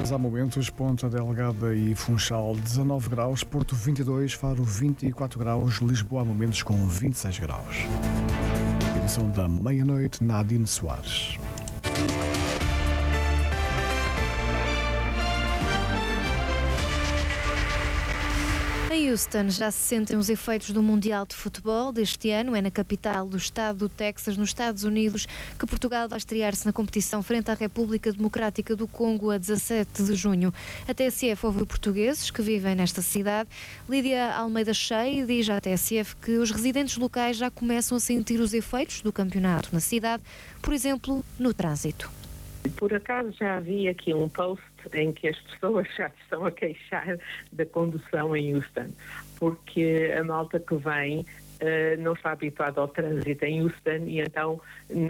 há momentos, Ponta Delgada e Funchal 19 graus, Porto 22, Faro 24 graus, Lisboa há momentos com 26 graus. Edição da meia-noite, Nadine Soares. Em Houston já se sentem os efeitos do Mundial de Futebol deste ano. É na capital do estado do Texas, nos Estados Unidos, que Portugal vai estrear-se na competição frente à República Democrática do Congo a 17 de junho. A TSF ouviu portugueses que vivem nesta cidade. Lídia Almeida Cheia diz à TSF que os residentes locais já começam a sentir os efeitos do campeonato na cidade, por exemplo, no trânsito. Por acaso já havia aqui um post em que as pessoas já estão a queixar da condução em Houston, porque a malta que vem não está habituada ao trânsito em Houston e então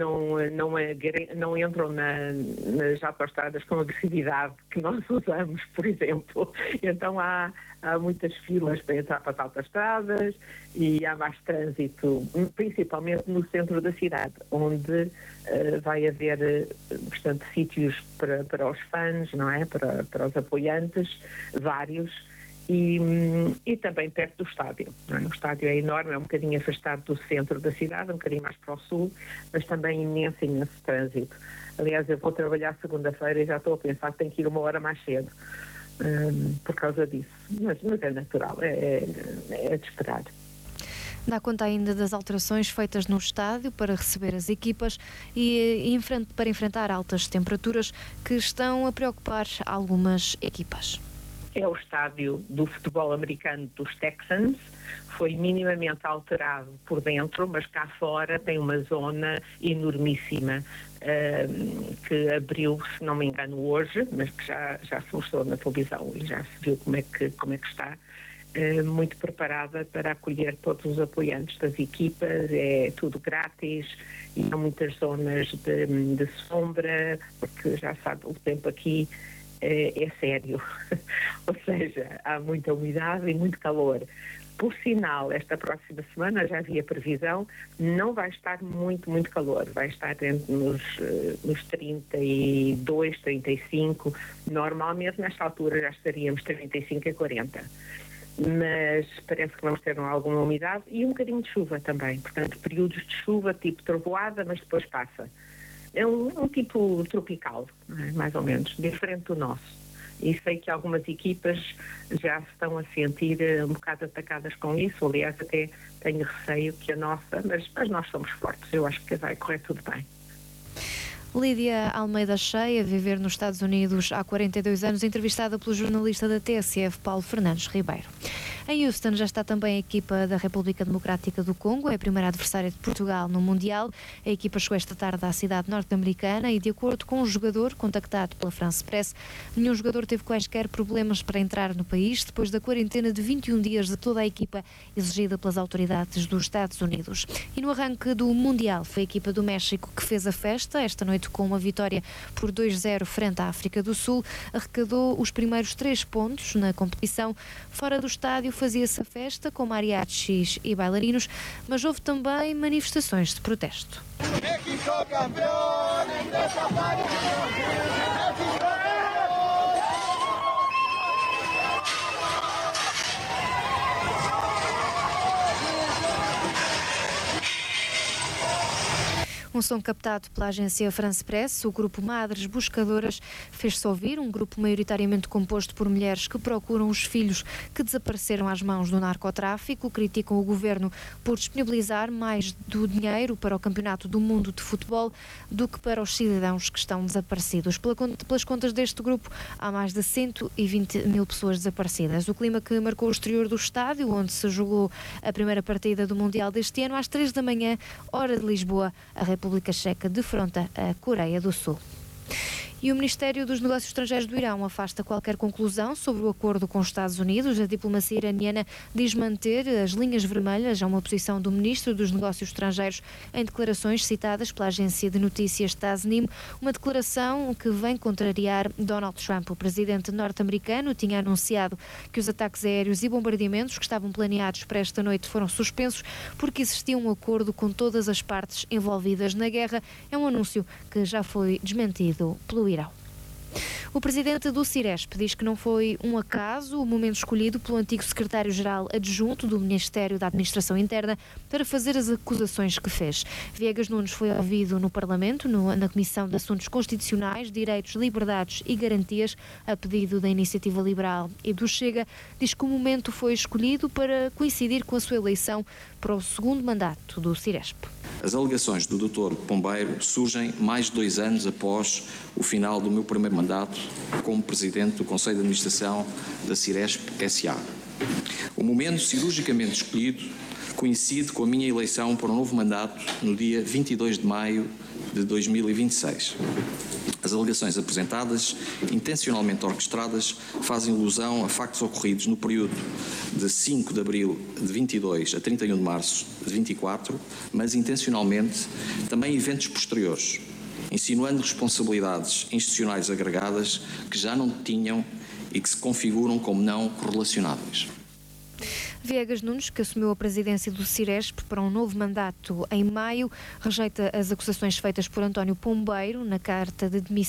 não entram nas autoestradas com a agressividade que nós usamos, por exemplo. Então há muitas filas para entrar para as autoestradas e há mais trânsito, principalmente no centro da cidade, onde vai haver, portanto, sítios para os fãs, não é? Para os apoiantes, vários. E também perto do estádio, não é? O estádio é enorme, é um bocadinho afastado do centro da cidade, um bocadinho mais para o sul, mas também imenso trânsito. Aliás, eu vou trabalhar segunda-feira e já estou a pensar que tenho que ir 1 hora mais cedo por causa disso. Mas é natural, é de esperar. Dá conta ainda das alterações feitas no estádio para receber as equipas e para enfrentar altas temperaturas que estão a preocupar algumas equipas. É o estádio do futebol americano dos Texans, foi minimamente alterado por dentro, mas cá fora tem uma zona enormíssima que abriu, se não me engano, hoje, mas que já se mostrou na televisão e já se viu como é que está, muito preparada para acolher todos os apoiantes das equipas, é tudo grátis e há muitas zonas de sombra, porque já sabe, o tempo aqui é sério, ou seja, há muita umidade e muito calor. Por sinal, esta próxima semana já havia previsão, não vai estar muito calor, vai estar nos 32, 35, normalmente nesta altura já estaríamos 35 a 40, mas parece que vamos ter alguma umidade e um bocadinho de chuva também, portanto períodos de chuva tipo trovoada, mas depois passa. É um tipo tropical, mais ou menos, diferente do nosso. E sei que algumas equipas já se estão a sentir um bocado atacadas com isso. Aliás, até tenho receio que a nossa, mas nós somos fortes, eu acho que vai correr tudo bem. Lídia Almeida Cheia, viver nos Estados Unidos há 42 anos, entrevistada pelo jornalista da TSF, Paulo Fernandes Ribeiro. Em Houston já está também a equipa da República Democrática do Congo, é a primeira adversária de Portugal no Mundial. A equipa chegou esta tarde à cidade norte-americana e, de acordo com um jogador contactado pela France Press, nenhum jogador teve quaisquer problemas para entrar no país depois da quarentena de 21 dias de toda a equipa exigida pelas autoridades dos Estados Unidos. E no arranque do Mundial foi a equipa do México que fez a festa, esta noite com uma vitória por 2-0 frente à África do Sul, arrecadou os primeiros 3 pontos na competição. Fora do estádio fazia-se a festa com mariachis e bailarinos, mas houve também manifestações de protesto. México campeão, um som captado pela agência France Press, o grupo Madres Buscadoras fez-se ouvir, um grupo maioritariamente composto por mulheres que procuram os filhos que desapareceram às mãos do narcotráfico, criticam o governo por disponibilizar mais do dinheiro para o Campeonato do Mundo de Futebol do que para os cidadãos que estão desaparecidos. Pelas contas deste grupo, há mais de 120 mil pessoas desaparecidas. O clima que marcou o exterior do estádio, onde se jogou a primeira partida do Mundial deste ano, às 3 da manhã, hora de Lisboa, a República Checa defronta a Coreia do Sul. E o Ministério dos Negócios Estrangeiros do Irão afasta qualquer conclusão sobre o acordo com os Estados Unidos. A diplomacia iraniana diz manter as linhas vermelhas a uma posição do Ministro dos Negócios Estrangeiros em declarações citadas pela agência de notícias Tasnim, uma declaração que vem contrariar Donald Trump. O presidente norte-americano tinha anunciado que os ataques aéreos e bombardeamentos que estavam planeados para esta noite foram suspensos porque existia um acordo com todas as partes envolvidas na guerra. É um anúncio que já foi desmentido pelo Irão. O presidente do Ciresp diz que não foi um acaso o momento escolhido pelo antigo secretário-geral adjunto do Ministério da Administração Interna para fazer as acusações que fez. Viegas Nunes foi ouvido no Parlamento, na Comissão de Assuntos Constitucionais, Direitos, Liberdades e Garantias, a pedido da Iniciativa Liberal e do Chega. Diz que o momento foi escolhido para coincidir com a sua eleição para o segundo mandato do Ciresp. As alegações do Dr. Pombeiro surgem mais de 2 anos após o final do meu primeiro mandato como Presidente do Conselho de Administração da Ciresp S.A. O momento cirurgicamente escolhido coincide com a minha eleição para um novo mandato no dia 22 de maio de 2026. As alegações apresentadas, intencionalmente orquestradas, fazem alusão a factos ocorridos no período de 5 de abril de 22 a 31 de março de 24, mas intencionalmente também eventos posteriores, insinuando responsabilidades institucionais agregadas que já não tinham e que se configuram como não correlacionáveis. Viegas Nunes, que assumiu a presidência do Ciresp para um novo mandato em maio, rejeita as acusações feitas por António Pombeiro na carta de demissão